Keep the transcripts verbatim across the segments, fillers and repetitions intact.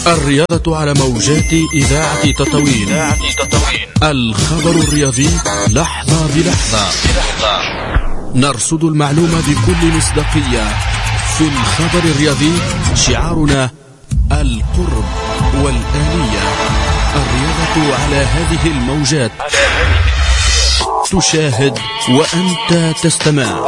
الرياضة على موجات إذاعة تطاوين. الخبر الرياضي لحظة بلحظة. نرصد المعلومة بكل مصداقية. في الخبر الرياضي شعارنا القرب والآلية. الرياضة على هذه الموجات. تشاهد وأنت تستمع.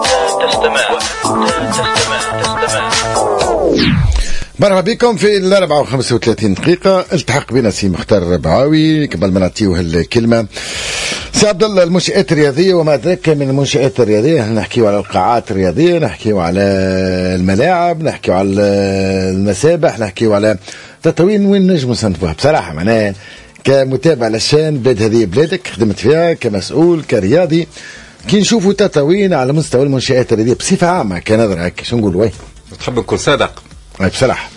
مرحبا بكم في الأربعة وخمسة وثلاثين دقيقة. التحق بنا سي مختار الربعاوي قبل ما نعطيوه الكلمة. سي عبد الله، المنشآت الرياضية وما أدراك من المنشآت الرياضية. نحكيو على القاعات الرياضية، نحكيو على الملاعب، نحكيو على المسابح، نحكيو على تطوين. وين نجمو نصنفوها بصراحة؟ معناها كمتابع للشان بلاد هذه بلادك، خدمت فيها كمسؤول كرياضي، كي نشوفوا تطوين على مستوى المنشآت الرياضية بصفة عامة كنظرة هكا شو نقول؟ وين تحب نكون صادق بصراحة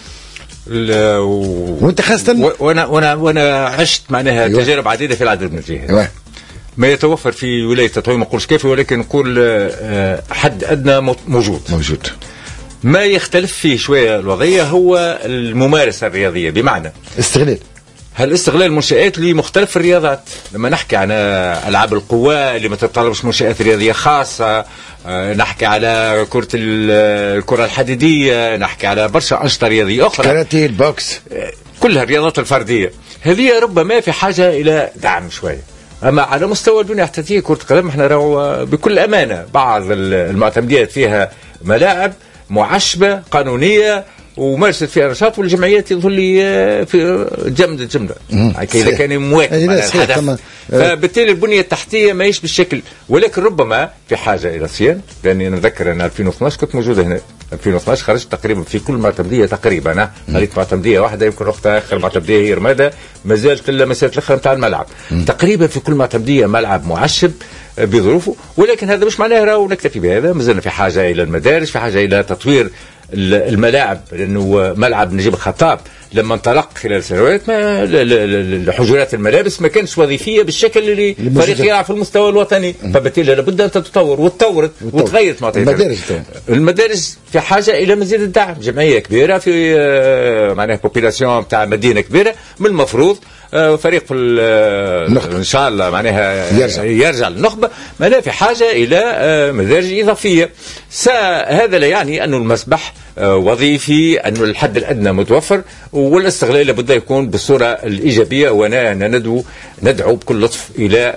و... وانت خاصة و... وانا وانا وانا عشت معناها أيوة. تجارب عديدة في العديد من الجهات. أيوة. ما يتوفر في ولاية تطوين ما نقولش كيف، ولكن نقول حد أدنى موجود موجود. ما يختلف فيه شوية الوضعية هو الممارسة الرياضية، بمعنى استغلال هل استغلال المنشآت لمختلف الرياضات. لما نحكي عن ألعاب القوى اللي ما تتطلبش منشآت رياضية خاصة، نحكي على كرة الكرة الحديدية، نحكي على برشا أنشطة رياضية أخرى، كاراتيه، البوكس، كلها الرياضات الفردية. هذه ربما في حاجة إلى دعم شوية. أما على مستوى البنية التحتية كرة القدم احنا راهو بكل أمانة بعض المعتمديات فيها ملاعب معشبة قانونية ومارست فيها نشاط، والجمعيات يظل لي في جمد جملة إذا كان مواكب على الحدث. فبالتالي البنية التحتية ما يش بالشكل، ولكن ربما في حاجة إلى صيانة. لأني نتذكر أن ألفين واثناش كنت موجودة هنا. ألفين واثناش خرجت تقريبا في كل معتمدية تقريبا. أنا خليت معتمدية واحدة، يمكن أختها آخر معتمدية هي رمادة، ما زالت إلا مسألة الأخرى نتاع الملعب. م. تقريبا في كل معتمدية ملعب معشب بظروفه، ولكن هذا مش معناه راهو نكتفي بهذا. ما زلنا في حاجة إلى المدارس، في حاجة إلى تطوير الملاعب، لأنه ملعب نجيب الخطاب لما انطلق خلال سنوات ما حجرات الملابس ما كانتش وظيفية بالشكل اللي فريق يلعب في المستوى الوطني. فبالتالي لابد أن تتطور وتطورت وتغيرت المدارس. المدارس في حاجة إلى مزيد الدعم. جمعية كبيرة في معناها بوبيلاسيون بتاع مدينة كبيرة، من المفروض فريق في ان شاء الله معناها يرجع, يرجع للنخبه. معناها في حاجه الى مدارج اضافيه. هذا لا يعني انه المسبح وظيفي، انه الحد الادنى متوفر، والاستغلال لابد يكون بالصوره الايجابيه. وانا ندعو ندعو بكل لطف الى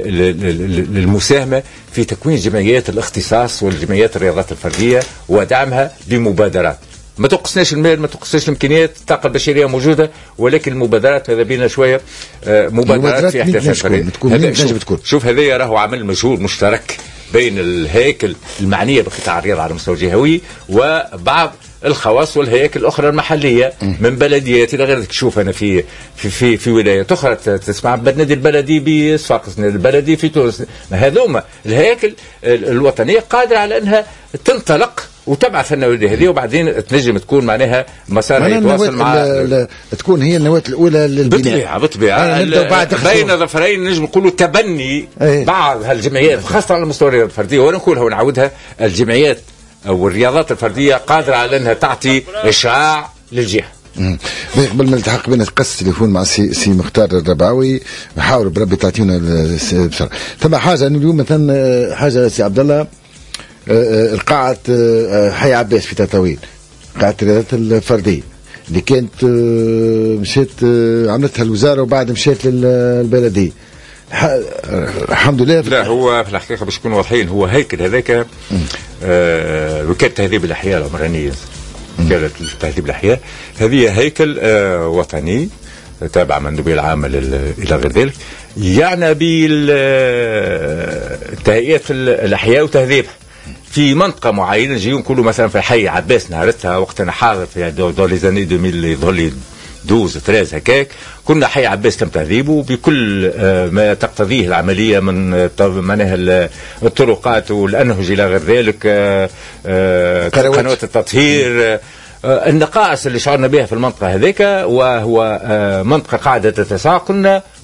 المساهمه في تكوين جمعيات الاختصاص والجمعيات الرياضات الفرديه ودعمها بمبادرات. ما تقصناش المال، ما تقصناش الامكانيات، الطاقه البشريه موجوده، ولكن المبادرات ماذا بينا شويه مبادرات في احداث الفريق. شوف هذا راهو عمل مجهود مشترك بين الهياكل المعنيه بقطاع الرياضه على مستوى جهوي وبعض الخواص والهياكل الاخرى المحليه من بلديات الى غير ذلك. شوف انا في في في, في ولايات اخرى تسمع بالنادي البلدي بصفاقس، النادي البلدي في تونس، هذوما الهياكل الوطنيه قادره على انها تنطلق وتبعث النوادي هذه، وبعدين تنجم تكون معناها مسار يتواصل مع تكون هي النواة الأولى للبناء. بالطبيعة بالطبيعة بين ظفرين نجم نقولوا تبني أيه. بعض هالجمعيات خاصة على مستوى الرياضة الفردية. ونقولها ونعودها، الجمعيات أو الرياضات الفردية قادرة على أنها تعطي إشعاع للجهة. قبل ما نلتحق بنا قص تليفون مع سي, سي مختار الربعاوي، نحاول بربي تعطينا بسرعة. ثم حاجة أنه اليوم مثلا حاجة سي عبد الله، القاعة حي عباس في تطاوين، قاعة الرياضات الفردية اللي كانت مشيت عملتها الوزارة وبعد مشيت للبلدية. الحمد لله. لا هو في الحقيقة باش نكونوا واضحين، هو هيكل هذاك آه وكالة تهذيب الأحياء العمرانية. وكالة تهذيب الأحياء هذه هيكل آه وطني تابع مندوبية العامة إلى غير ذلك، يعني بالتهيئة الأحياء وتهذيبها في منطقة معينة. نجيو نقولوا مثلا في حي عباس نهارتها وقت أنا حاضر في دور لي زاني ألفين يظهر لي اثناشر ثلاثة هكاك، كنا حي عباس تم تهذيبه بكل ما تقتضيه العملية من معناها الطرقات والأنهج إلى غير ذلك، قنوات التطهير، النقائص اللي شعرنا بها في المنطقة هذيك، وهو منطقة قاعدة تتسع. كنا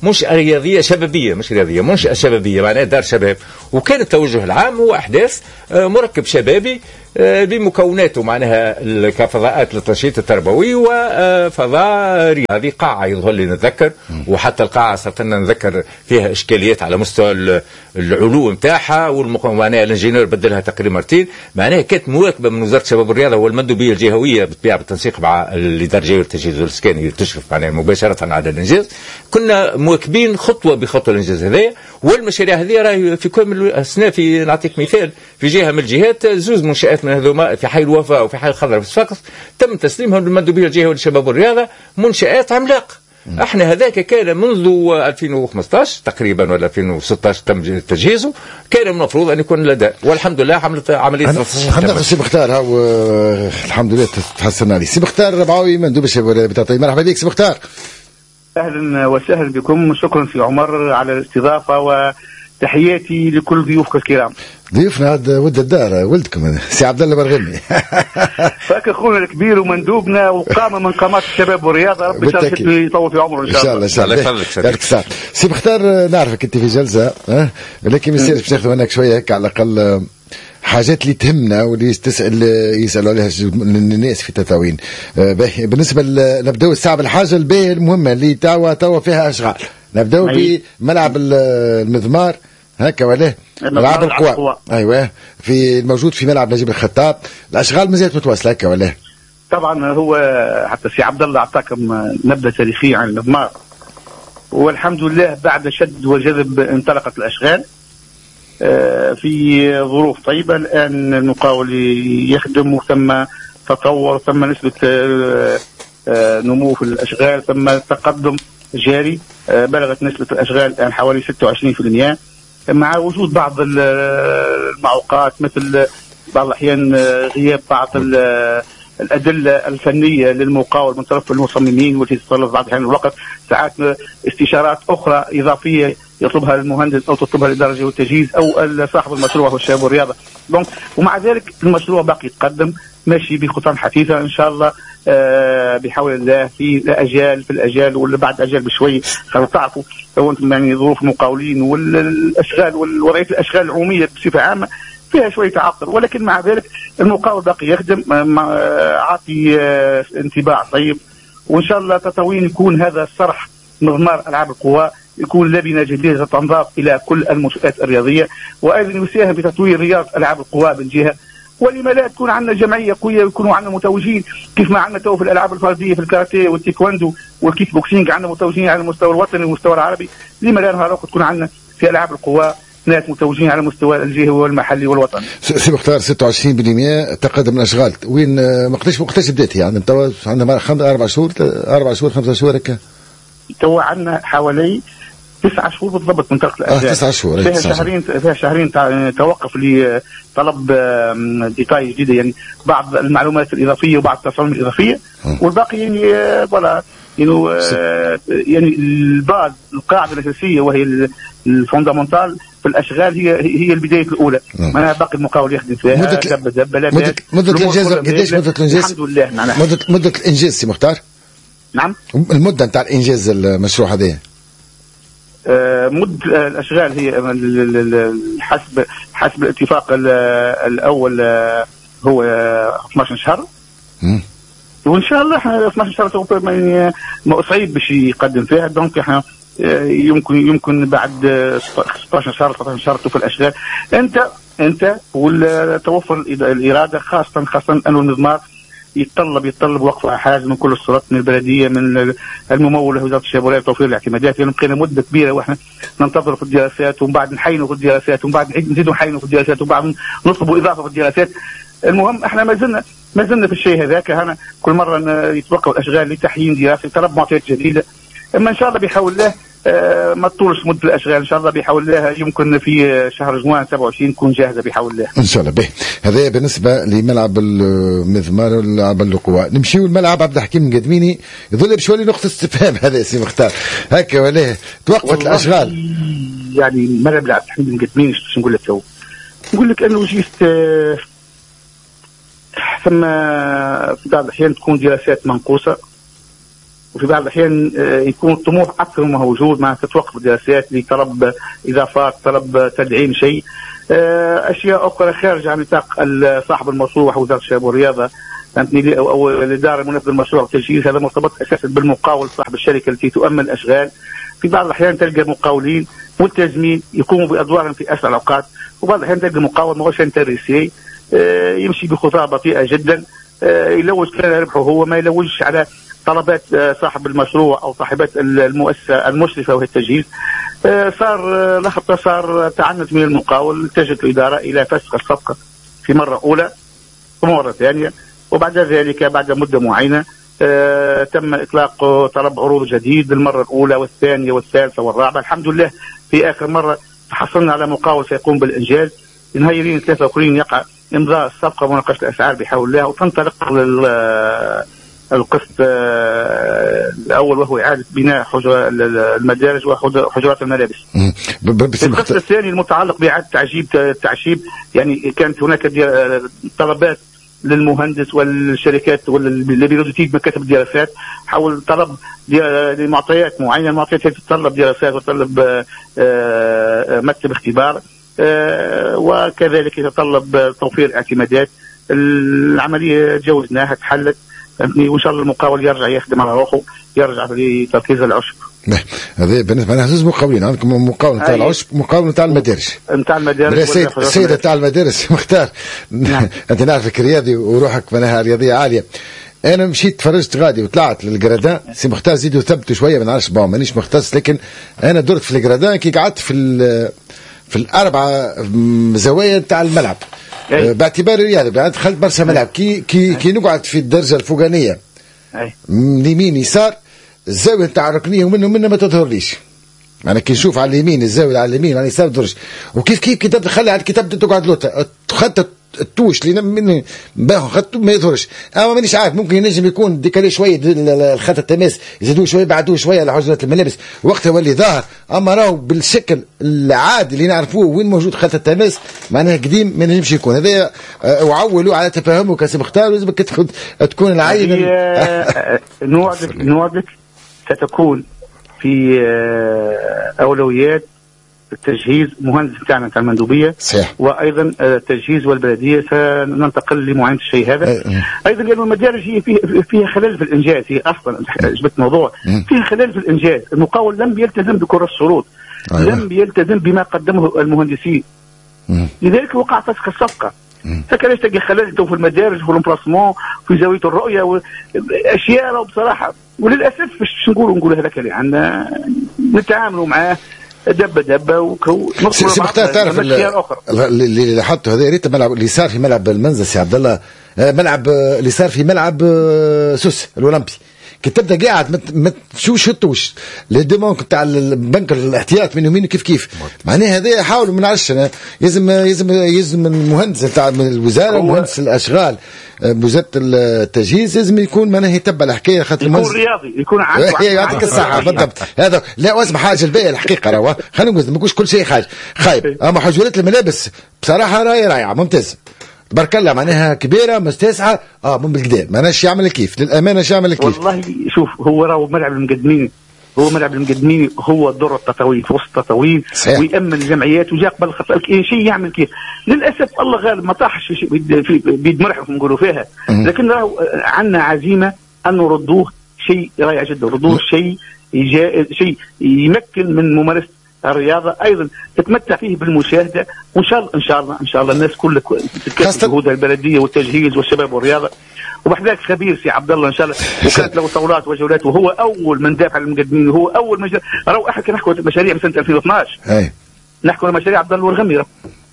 منشأة رياضية شبابية، مش رياضية، منشأة شبابية معناها دار شباب. وكان التوجه العام هو إحداث مركب شبابي بمكوناته معناها كفضاءات للتنشيط التربوي وفضاء رياضي. قاعة يظهر لي نتذكر، وحتى القاعة صرت لنا نتذكر فيها إشكاليات على مستوى العلو نتاعها، والمعناها الانجينير بدلها تقريبا مرتين. معناها كانت مواكبة من وزارة الشباب والرياضة والمندوبية الجهوية بالطبيعة بالتنسيق مع الإدارة الجهوية للتجهيز والإسكان اللي تشرف معناها مباشرة على الإنجاز. كنا مواكبين خطوة بخطوة الإنجاز هذايا. والمشاريع هذه راهي في كامل الأسنان. في نعطيك مثال، في جهة من الجهات زوز منشآت من هذوما في حي الوفاء وفي حي الخضراء في صفاقس تم تسليمهم للمندوبية الجهوية للشباب والرياضة، منشآت عملاقة. احنا هذاك كان منذ ألفين وخمسطاش تقريبا ولا ألفين وستطاش تم تجهيزه، كان المفروض ان يكون لدى، والحمد لله عملت عمليه خلينا سي مختار. هاو الحمد لله تحسنا عليه. سي مختار ربعاوي مندوب الشباب والرياضة، مرحبا بك سي مختار. اهلا وسهلا بكم، شكرا سي عمر على الاستضافه وتحياتي لكل ضيوفك الكرام. ضيوفنا هذا ولد الدار ولدكم سي عبد الله برغمي. فاك اخونا الكبير ومندوبنا وقامه من قامات الشباب والرياضه، ربي يطول في عمره ان شاء الله. ان شاء الله ان شاء الله. سي مختار نعرفك انت في جلسه ها، لكن ما يصيرش باش ناخذ منك شويه هيك على الاقل حاجات اللي تهمنا واللي تسال يسالوا عليها الناس في تطاوين. بالنسبه نبداو الساعه بالحاجه الباهيه المهمه اللي توا توا فيها اشغال. نبداو بملعب المضمار هكا ولا ملعب القوى. ايوه في الموجود في ملعب نجيب الخطاب. الاشغال مازالت متواصله هكا ولا؟ طبعا هو حتى سي عبد الله اعطاكم نبذه تاريخيه عن المضمار، والحمد لله بعد شد وجذب انطلقت الاشغال في ظروف طيبه. الان المقاول يخدم وثم تطور، ثم نسبه نمو في الاشغال، ثم تقدم جاري. بلغت نسبه الاشغال الان حوالي ستة وعشرين بالمئة، مع وجود بعض المعوقات مثل بعض الأحيان غياب بعض الأدلة الفنية للمقاول من طرف المصممين، والتي تتطلب بعض الأحيان الوقت، ساعات استشارات أخرى إضافية يطلبها المهندس أو تطلبها الإدارة الجهوية والتجهيز أو صاحب المشروع هو الشباب والرياضة. ومع ذلك المشروع باقي يتقدم ماشي بخطى حثيثة إن شاء الله آه بحول الله في الأجيال في الأجيال ولا بعد أجيال بشوي. تعرفوا يعني ظروف المقاولين والأشغال والوضعية الأشغال العمومية بصفة عامة فيها شوية تعطل، ولكن مع ذلك المقاول باقي يخدم عاطي آه انطباع طيب. وإن شاء الله تطوين يكون هذا الصرح مضمار ألعاب القوى، يكون لبنة جديدة تنضاف إلى كل المنشآت الرياضية، وأيضا يساهم في تطوير رياضة ألعاب القوى بالجهة. ولما لا تكون عندنا جمعيه قويه ويكونوا عندنا متوجين كيف ما عندنا تو في الالعاب الفرديه في الكاراتيه والتيكواندو والكيك بوكسينج، عندنا متوجين على المستوى الوطني والمستوى العربي. لما لا نهار تكون عندنا في العاب القوى ناس متوجين على المستوى الجهوي والمحلي والوطني. سي مختار ستة وعشرين بالمئة تقدم الاشغال وين مقداش وقتاش بدات يعني؟ تو عندنا اربع شهور اربع شهور خمسة شهور هكا؟ تو عندنا حوالي تسعة شهور بالضبط من طرق الأجزاء. آه تسعة شهور. فيها شهرين فيها شهرين توقف لطلب ديتاي جديدة، يعني بعض المعلومات الإضافية وبعض التصاميم الإضافية، والباقي يعني ولا يعني يعني الباز القاعدة الأساسية وهي الفوندامنتال في الأشغال هي هي البداية الأولى. معناها باقي المقاول يخدم فيها دب دب لا مدة مدة الإنجاز قديش مدة الإنجاز؟ الحمد لله معناها مدة مدة الإنجاز سي مختار؟ نعم. المدة نتاع الإنجاز المشروع هذا؟ مد الاشغال هي حسب حسب الاتفاق الاول هو اثني عشر شهر، وان شاء الله احنا اثني عشر شهر يعني صعيب باش يقدم فيها. دونك احنا يمكن يمكن بعد ستة عشر شهر سبعة عشر شهر تشوف الاشغال. انت انت والتوفر الاراده، خاصه خاصه انه المضمار يتطلب يتطلب وقفه حاجز من كل الصورات، من البلديه من الممول وزاره الشباب والرياضه توفير الاعتمادات. يعني بقينا مده كبيره واحنا ننتظر في الدراسات، ومن بعد نحينوا في الدراسات، ومن بعد نزيدوا نحينوا في الدراسات، وبعد نطلبوا اضافه في الدراسات. المهم احنا ما زلنا ما زلنا في الشيء هذاك. هنا كل مره يتوقعوا الاشغال لتحيين دراسي طلب معطيات جديده. اما ان شاء الله بحول الله آه ما تطولش مده الاشغال، ان شاء الله بحول الله يمكن في شهر جوان سبعة وعشرين تكون جاهزه بحول الله ان شاء الله. به هذا بالنسبه لملعب المضمار والملعب القوى. نمشيو لملعب عبد الحكيم القدميني، يظل بشوي نقطه استفهام هذا سي مختار هكا ولا توقفت الاشغال؟ يعني ملعب عبد الحكيم القدميني شو نقول لك تو؟ نقول لك انه جيت آه ثم في بعض الاحيان تكون دراسات منقوصه، وفي بعض الأحيان يكون الطموح أكثر مما هو موجود، مع تتوقف الدراسات لطلب إضافات، طلب تدعيم شيء، أشياء أخرى خارج عن نطاق صاحب المشروع وزارة الشباب والرياضة فهمتني، أو الإدارة المنفذة للمشروع والتجهيز. هذا مرتبط أساسا بالمقاول صاحب الشركة التي تؤمن الأشغال. في بعض الأحيان تلقى مقاولين ملتزمين يقوموا بأدوارهم في أسرع الأوقات، وبعض الأحيان تلقى مقاول ما هوش انتريسي يمشي بخطى بطيئة جدا، يلوج كان ربحه هو، ما يلوجش على طلبات صاحب المشروع أو صاحبات المؤسسة المشرفة وهي التجهيز. صار لخبطة، صار تعنت من المقاول، اتجهت الإدارة إلى فسخ الصفقة في مرة أولى ومرة ثانية، وبعد ذلك بعد مدة معينة آه تم إطلاق طلب عروض جديد للمرة الأولى والثانية والثالثة والرابعة. الحمد لله في آخر مرة حصلنا على مقاول سيقوم بالإنجاز. نهايرين ثلاثة أخرين يقع إمضاء الصفقة ومناقشة الأسعار بحول الله، وتنطلق القسط الأول وهو إعادة بناء المدارج وحجرات الملابس. القسط الثاني المتعلق بإعادة تعشيب التعشيب، يعني كانت هناك طلبات للمهندس والشركات اللي بيريدوا تيجي مكاتب الدراسات حول طلب لمعطيات معينه، المعطيات تتطلب دراسات وتطلب مكتب اختبار، وكذلك يتطلب توفير اعتمادات. العمليه جوزناها تحلت فهمتني، وان شاء الله المقاول يرجع يخدم على روحه، يرجع لتركيز العشب. هذا بالنسبه لنا زوج مقاولين، عندكم مقاول نتاع العشب ومقاول نتاع المدارج. نتاع المدارج السيده تاع المدارس مختار. نعم. انت نعرفك رياضي وروحك منها رياضيه عاليه. انا مشيت تفرجت غادي وطلعت للجرادان، سي مختار زيدوا ثبتوا شويه ما نعرفش بون مانيش مختص، لكن انا درت في الجرادان كي قعدت في في الاربعه زوايا تاع الملعب باعتباري رياضي، بعد دخلت برشا ملعب كي كي كي نقعد في الدرجه الفوقانيه من يمين يسار الزاويه تاع الركنيه ومنه ومنه ما تظهرليش. انا كي نشوف على اليمين الزاويه على اليمين على اليسار تدرج، وكيف كيف كي تبدا تخلي على الكتاب تقعد لوطه خدت التوش اللي من باهو خدته ما يظهرش. اما مانيش عارف، ممكن ينجم يكون ديكالي شويه الخط التماس يزيدوه شويه بعدوه شويه على حجره الملابس وقتها ولي ظاهر. اما راهو بالشكل العادي اللي نعرفوه وين موجود خط التماس معناها قديم ما نجمش يكون. هذا وعولوا على تفاهمه كاسم اختار، لازمك تكون العين نوعدك نوعدك ستكون في اولويات التجهيز مهندس بتاعنا بتاع المندوبيه صحيح. وايضا التجهيز والبلديه سننتقل لمعاينه الشيء هذا ايضا، لانه المدارج هي فيها خلل في الانجاز، هي اصلا جبت موضوع فيها خلل في الانجاز. المقاول لم يلتزم بكل الشروط، لم يلتزم بما قدمه المهندسين، لذلك وقع فسخ الصفقه. فكان تلقى خلل في المدارج وفي الامبلاسمون في زاويه الرؤيه واشياء بصراحه، وللاسف باش نقولوا نقولوا هذاك اللي عندنا نتعاملوا معاه دبه دبه وكو سي مختار. تعرف اللي لاحظته هذا، يا ريت الملعب اللي صار في ملعب المنزل سي عبد الله، ملعب اللي صار في ملعب سوس الاولمبي، كي تبدا قاعد ما تشوش الطوش لي دومون تاع البنك الاحتياط من يمين كيف كيف معناها هذا يحاولوا ما نعرفش انا لازم لازم لازم المهندس تاع الوزاره مهندس الاشغال بوزاره التجهيز لازم يكون معناها يتبع الحكايه خاطر يكون رياضي يكون عنده يعطيك الصحه بالضبط. هذا لا واسمع حاجه الباقي الحقيقه راهو خلينا نقول ما يكونش كل شيء حاجه خايب. اما حجرات الملابس بصراحه راهي رايعه ممتازه تبارك الله، معناها كبيره مستسعه اه من بالقدام ماناش يعمل كيف للامانه اش يعمل كيف. والله شوف هو راهو ملعب المقدمين، هو ملعب المقدمين هو الدور التطويل في وسط التطويل ويامن الجمعيات وجاء قبل الخطا شيء يعمل كيف. للاسف الله غالب ما طاحش بيد مرحب نقولوا فيها، لكن راهو عندنا عزيمه ان نردوه شيء رائع جدا، نردوه شيء شيء يمكن من ممارسه الرياضه، ايضا تتمتع فيه بالمشاهده، وان شاء الله ان شاء الله ان شاء الله الناس كلها تتكاتف جهود البلديه والتجهيز والشباب والرياضه. وبحذاك خبير سي عبد الله ان شاء الله، وكانت له صولات وجولات، وهو اول من دافع عن المقدمين، وهو اول من راهو احنا كنا نحكوا مشاريع سنه ألفين واثناش اي نحكوا مشاريع عبد الله الورغمي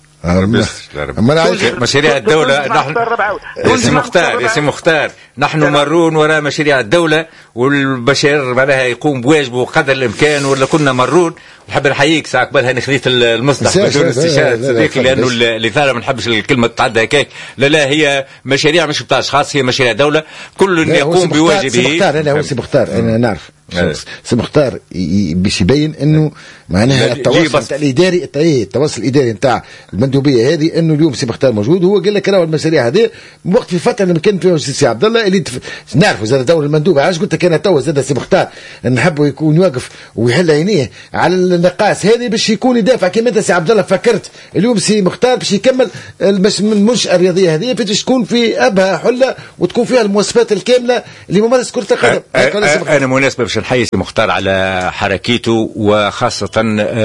مشاريع الدولة. نحن يا سي مختار يا سي مختار نحن مرون وراء مشاريع الدولة، والبشر معناها يقوم بواجبه قدر الإمكان، ولا كنا مرون. نحب نحييك ساعة قبلها نخذيت المصدح بدون استشارة صديقي، لأنه الإثارة ما نحبش الكلمة تتعدى هكاك. لا لا هي مشاريع مش بتاع أشخاص، هي مشاريع دولة، كل يقوم بواجبه. مختار أنا هو سي مختار أنا نعرف سي مختار باش يبين انه معناها التواصل الاداري التواصل الاداري نتاع المندوبيه هذه انه اليوم سي مختار موجود. هو قال لك راهو المشاريع هذه وقت في فتره لما كان فيها سي عبد الله اللي تف... نعرفوا زاد دور المندوب. علاش قلت لك انا توا زاد سي مختار نحبه يكون واقف ويحل عينيه على النقاص هذه باش يكون يدافع كما انت سي عبد الله فكرت. اليوم سي مختار باش يكمل المنشاه الرياضيه هذه باش تكون في ابها حله وتكون فيها المواصفات الكامله لممارسه كره القدم. انا مناسبه باش نحيي سي مختار على حركيته وخاصه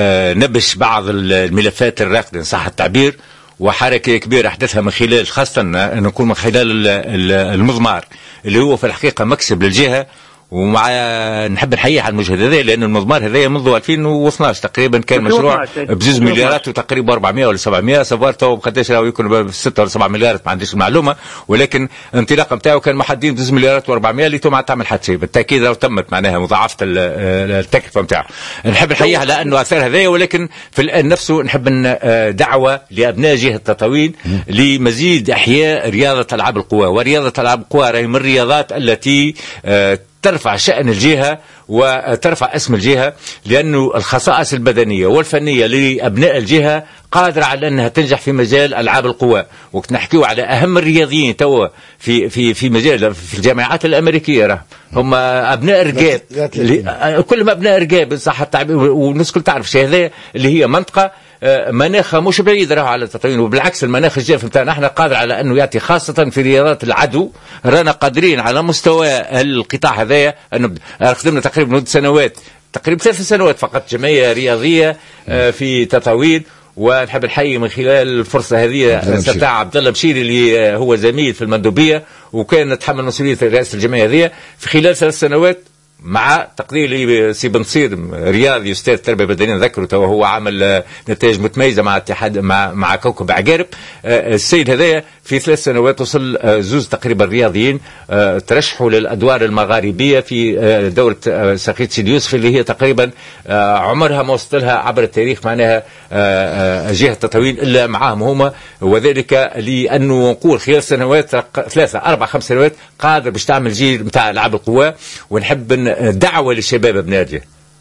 نبش بعض الملفات الراقده ان صح التعبير وحركه كبيره احدثها من خلال خاصه نكون من خلال المضمار اللي هو في الحقيقه مكسب للجهه. ومع نحب نحييه على المجهود هذا لان المضمار هذا منذ ألفين واثناش تقريبا كان مشروع بجوز مليارات وتقريبا أربعمائة ولا سبعمائة سافارته بقداش راهو يكون ستة ولا سبعة مليارات ما عنديش المعلومه ولكن الانطلاقه نتاعو كان محددين بجوز مليارات وأربعمائة اللي تو ما تعمل حتى شيء. بالتاكيد راهو تمت معناها مضاعفه التكلفه نتاعو. نحب نحييه على انه اثار هذايا ولكن في الان نفسه نحب دعوه لابناء جهه تطاوين لمزيد احياء رياضه العاب القوى. ورياضه العاب القوى راهي من الرياضات التي ترفع شأن الجهة وترفع اسم الجهة لأنه الخصائص البدنية والفنية لأبناء الجهة قادرة على أنها تنجح في مجال ألعاب القوى. وقت نحكيو على أهم الرياضيين توا في في في مجال في الجامعات الأمريكية راه هم أبناء رقاب كلهم أبناء رقاب صح التعبير. والناس كل تعرف شيء هذا اللي هي منطقة مناخها مش بعيد راه على التطوين وبالعكس المناخ الجاف نتاعنا احنا قادر على انه ياتي خاصه في رياضات العدو. رانا قادرين على مستوى القطاع هذايا انه خدمنا تقريبا مده سنوات تقريبا ثلاث سنوات فقط جمعيه رياضيه في تطاوين. ونحب نحيي من خلال الفرصه هذه استاذ عبد الله بشيري اللي هو زميل في المندوبيه وكان يتحمل مسؤوليه رئاسه الجمعيه هذه في خلال ثلاث سنوات مع تقدير لي سي بنصير رياضي استاذ تربيه بدنيه نذكره تو هو عمل نتائج متميزه مع اتحاد مع مع كوكب عقارب. السيد هذايا في ثلاث سنوات وصل زوز تقريبا رياضيين ترشحوا للادوار المغاربيه في دوره ساقية سيدي يوسف اللي هي تقريبا عمرها ما وصلت لها عبر التاريخ معناها جهه التطوين الا معاهم هما. وذلك لانه نقول خلال سنوات ثلاثه اربع خمس سنوات قادر باش تعمل جيل نتاع العاب القوى. ونحب دعوه للشباب ابناء الجهه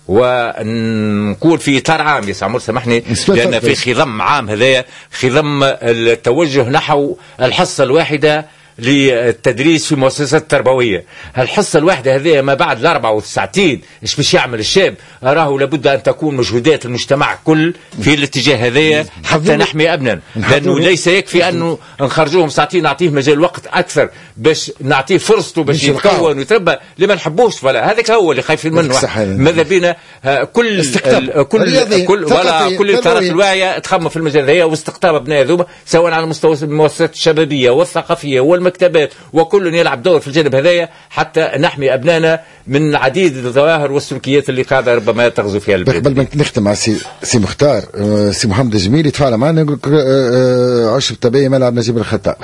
ونقول في اطار عام يا سامور سامحني لان في خضم عام هذايا خضم التوجه نحو الحصه الواحده للتدريس في مؤسسات التربويه. الحصه الواحده هذه ما بعد الاربعه وتسعين ايش باش يعمل الشاب راهو لابد ان تكون مجهودات المجتمع كل في الاتجاه هذايا حتى نحمي ابنائنا لانه ليس يكفي انه نخرجوهم ساعتين نعطيه مجال وقت اكثر باش نعطيه فرصته باش يتكون ويتربى اللي ما نحبوش فلا هذاك هو اللي خايفين منه. ماذا بينا كل كل كل ولا كل الطرف الواعيه تخمم في المجال هذا واستقطاب ابناء ذوما سواء على مستوى المؤسسات الشبابيه والثقافيه والمكتبات وكل يلعب دور في الجانب هذايا حتى نحمي ابنائنا من عديد الظواهر والسلوكيات اللي قاعده ربما تغزو فيها البلاد. قبل ما نختم مع سي سي مختار سي محمد الجميل يتفاعل معنا يقول عشب الطبيعي ملعب نجيب الخطاب.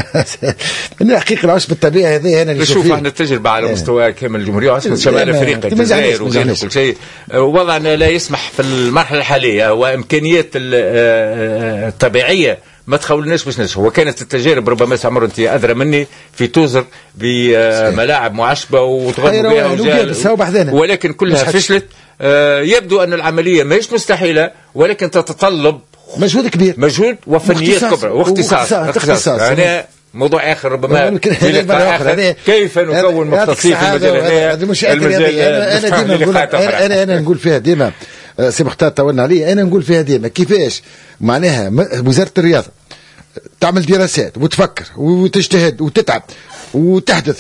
من الحقيقه العشب الطبيعي هذه انا اللي نشوف احنا التجربه على مستوى كامل الجمهوريه وعشب شمال افريقيا الجزائر وغيره كل شيء وضعنا لا يسمح في المرحله الحاليه وامكانيات الطبيعيه ما تخولناش باش ننجح. وكانت التجارب ربما سامر انت ادرى مني في توزر بملاعب معشبه وتغنوا بها ولكن كلها فشلت. يبدو ان العمليه ماهيش مستحيله ولكن تتطلب مجهود كبير مجهود وفنيات كبرى واختصاص اختصاص هنا موضوع اخر ربما آخر. كيف نكون مختصين في المجال هذا المجال انا ديما نقول انا انا نقول فيها ديما سي مختار طولنا عليه انا نقول فيها ديما كيفاش معناها وزاره الرياضه تعمل دراسات وتفكر وتجتهد وتتعب وتحدث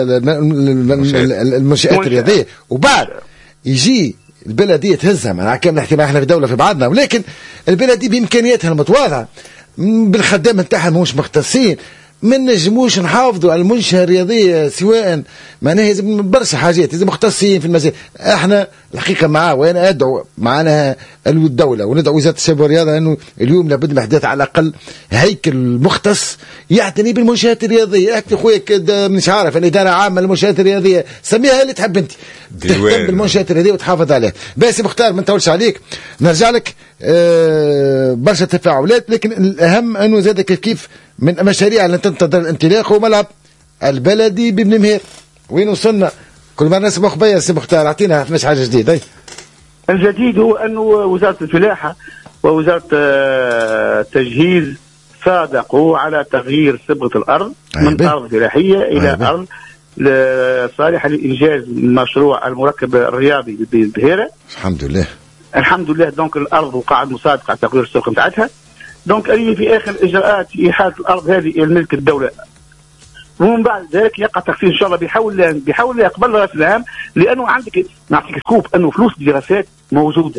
المنشآت الرياضيه وبعد يجي البلديه تهزها مع كامل الاحترام احنا في دوله في بعضنا ولكن البلديه بامكانياتها المتواضعه بالخدام نتاعها مش مختصين ما نجموش نحافظوا على المنشأة الرياضية سواء معناها لازم برشا حاجات لازم مختصين في المجال. احنا الحقيقة معاه وانا ادعو معنا الدولة وندعو وزارة الشباب والرياضة انه اليوم لابد من احداث على الاقل هيكل مختص يعتني بالمنشآت الرياضية. اكتب خويا مش عارف الادارة عامة للمنشآت الرياضية سميها اللي تحب انت تهتم بالمنشآت الرياضية وتحافظ عليها. بس مختار ما نطولش عليك نرجع لك أه برشا تفاعلات لكن الاهم انه زاد كيف كيف من المشاريع اللي تنتظر الانطلاق هو ملعب البلدي ببن مهير. وين وصلنا كل ما الناس مخبيه سي مختار، اعطينا مش حاجه جديده. الجديد هو انه وزاره الفلاحه ووزاره التجهيز صادقوا على تغيير صبغه الارض من ارض فلاحيه الى عيبه. ارض صالحه لانجاز مشروع المركب الرياضي بالبهيره. الحمد لله الحمد لله. دونك الارض وقعت مصادقه على تغيير الصبغه نتاعتها. دونك اللي في اخر اجراءات احاله الارض هذه الى ملك الدوله، ومن بعد ذلك يقع تخفيض ان شاء الله بحول الله بحول الله قبل راس العام، لانه عندك نعطيك سكوب انه فلوس الدراسات موجوده.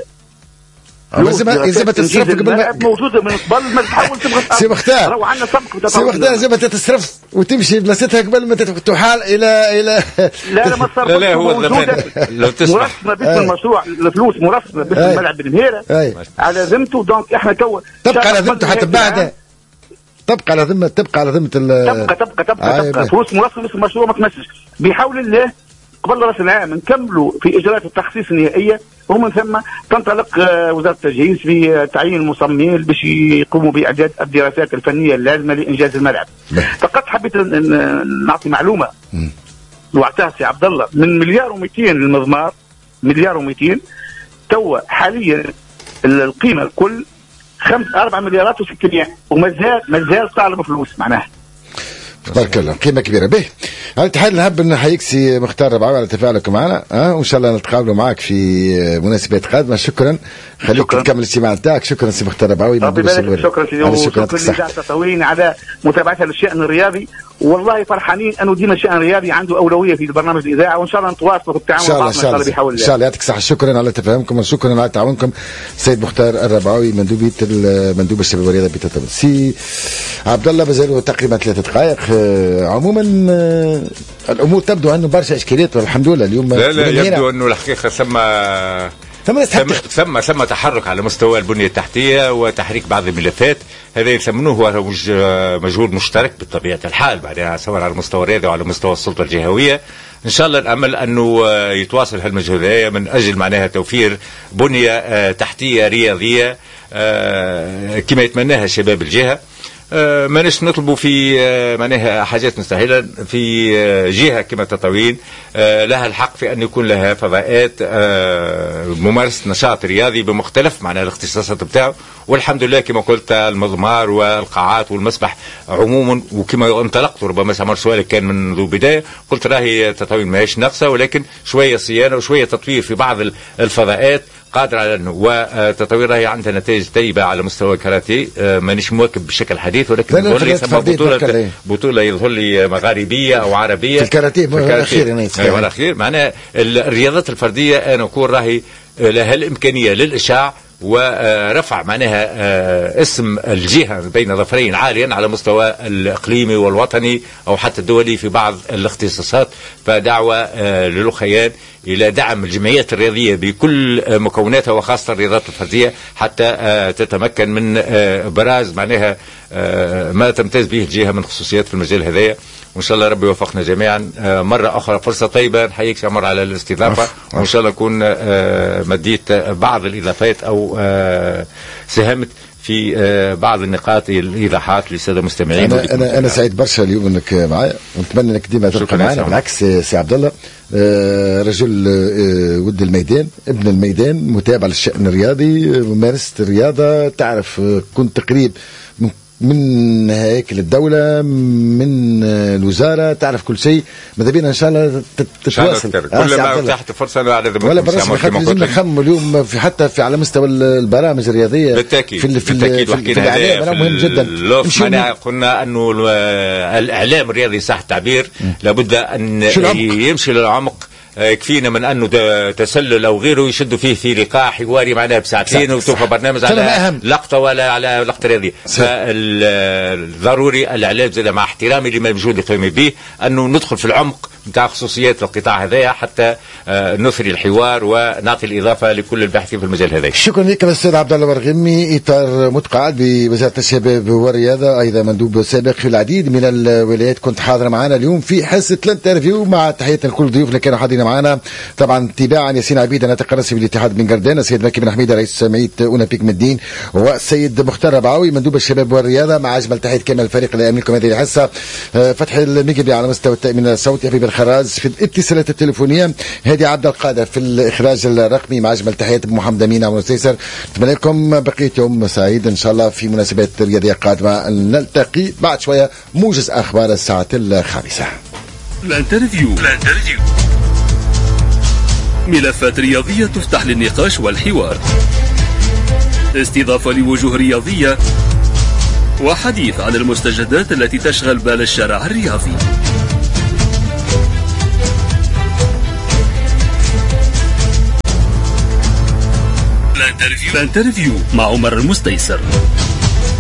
لازم لازم تصرف قبل ما موجوده من قبل ما تحول تبغى سي مختار. راهو عندنا سبق سي مختار لازم تصرف وتمشي بلاصتها قبل ما تحال الى الى لا لا ما تصرف. لا لا هو لو تسمح مرسمه باسم المشروع، الفلوس مرسمه باسم الملعب بالمهيره على ذمته. دونك احنا تو تبقى على ذمته حتى بعد تبقى على ذمه تبقى على ذمه تبقى تبقى تبقى تبقى فلوس مرسمه باسم المشروع ما تمسش. بحول الله قبل راس العام نكملوا في اجراءات التخصيص النهائيه، ومن ثم تنطلق وزاره التجهيز في تعيين المصممين باش يقوموا باعداد الدراسات الفنيه اللازمه لانجاز الملعب. فقط حبيت نعطي معلومه وعطاها سي عبد الله، من مليار ومئتين للمضمار، مليار ومئتين توا حاليا القيمه الكل خمس اربع مليارات وستمائة، ومازال مازال طالب فلوس معناها. تبارك الله قيمه كبيره. به الاتحاد نحب نحييك سي مختار ربعاوي على تفاعلك معنا، ها وان شاء الله نتقابلوا معك في مناسبات قادمه. شكرا، خليك تكمل الاستماع نتاعك. شكرا سي مختار ربعاوي. شكرا سي شكرا لإذاعة تطاوين على متابعتها للشأن الرياضي، والله فرحانين انه ديما الشأن الرياضي عنده اولويه في برنامج الاذاعه، وان شاء الله نتواصلوا في التعاون مع بعضنا بحول الله. ان شاء الله يعطيك الصحه. شكرا على تفاهمكم وشكرا على تعاونكم سيد مختار الربعاوي مندوبيه مندوب الشباب والرياضه بتطاوين. سي عبد الله مازالوا تقريبا ثلاثه دقائق. عموما الامور تبدو انه برشا اشكاليات والحمد لله اليوم. لا لا يبدو انه الحقيقه ثم ثم ثم ثم تحرك على مستوى البنيه التحتيه وتحريك بعض الملفات. هذا يسمونه هو مجهود مشترك بطبيعه الحال، بعدها سواء على المستوى الرياضي وعلى مستوى السلطه الجهويه. ان شاء الله نامل انه يتواصل هالمجهود هذا من اجل معناها توفير بنيه تحتيه رياضيه كما يتمناها شباب الجهه. آه ماناش نطلبوا في آه معناها حاجات مستحيلة في آه جهة كما تطاوين آه لها الحق في أن يكون لها فضاءات آه ممارسة نشاط رياضي بمختلف معناها الاختصاصات بتاعه. والحمد لله كما قلت المضمار والقاعات والمسبح عموما، وكما انطلقت ربما سمر سؤالك كان منذ بداية قلت راهي تطاوين ماهيش ناقصة، ولكن شوية صيانة وشوية تطوير في بعض الفضاءات قادر على انه وتطوير راهي عندها نتائج طيبه على مستوى الكاراتيه. مانيش مواكب بشكل حديث، ولكن يظهر لي بطوله بطوله يظهر لي مغاربيه او عربيه في الكاراتيه الاخير. ايوه الاخير معناها الرياضات الفرديه انا نقول راهي لها الامكانيه للاشعاع ورفع معناها اسم الجهة بين ظفرين عاليا على مستوى الإقليمي والوطني أو حتى الدولي في بعض الاختصاصات. فدعوة للأخيان إلى دعم الجمعيات الرياضية بكل مكوناتها وخاصة الرياضات الفردية حتى تتمكن من براز معناها ما تمتاز به الجهة من خصوصيات في المجال هذايا. وإن شاء الله ربي يوفقنا جميعا. مرة أخرى فرصة طيبة نحييك شمر على الاستضافة، وإن شاء الله نكون مديت بعض الإضافات أو ساهمت في بعض النقاط الايضاحات للساده المستمعين. انا انا, أنا سعيد برشا اليوم انك معايا، ونتمنى انك ديما تبقى معنا. بالعكس سي عبد الله رجل ود الميدان، ابن الميدان، متابع للشأن الرياضي، ممارسة الرياضة، تعرف كنت قريب من من هيكل الدولة، من الوزارة، تعرف كل شيء. ماذا بينا إن شاء الله تتواصل. كل ما أتاحت فرصة أنا على ولا برشا لازم نخمم اليوم في حتى في على مستوى البرامج الرياضية. بالتأكيد في في بالتأكيد في, في الإعلام مهم جدا. معناها قلنا أنه الإعلام الرياضي صح التعبير لابد أن يمشي للعمق. يكفينا من انه تسلل او غيره يشدوا فيه في لقاء حواري معناها بساعتين وتوفى برنامج على لقطه ولا على لقطه رياضيه. فالضروري الاعلام زي مع احترامي لما المجهود اللي قيم به انه ندخل في العمق نتاع خصوصيات القطاع هذايا حتى نثري الحوار ونعطي الاضافه لكل الباحثين في المجال هذا. شكرا لك الاستاذ عبد الله برغمي، اطار متقاعد بوزاره الشباب والرياضه، ايضا مندوب سابق في العديد من الولايات. كنت حاضر معنا اليوم في حصه الانترفيو مع تحيه لكل ضيوفنا اللي كانوا حاضرين معنا. طبعا تباعا ياسين عبيد ناطق الرسمي بالاتحاد بن قردان، السيد مكي بن حميده رئيس جمعيه اولمبيك من الدين، والسيد مختار ربعاوي مندوب الشباب والرياضه، مع اجمل تحيه كامل الفريق اللي يعمل لكم هذه الحصه. فتحي المقبي على مستوى التامين الصوتي. خراز في الاتصالات التليفونية. هادي عبد القادر في الإخراج الرقمي. مع أجمل تحيات محمد أمين عمر سيسر. نتمنى لكم بقية يوم سعيد إن شاء الله في مناسبات رياضية قادمة. نلتقي بعد شوية موجز أخبار الساعة الخامسة. الانترفيو الانترفيو ملفات رياضية تفتح للنقاش والحوار، استضافة لوجوه رياضية، وحديث عن المستجدات التي تشغل بال الشارع الرياضي. الانترفيو مع عمر المستيسر.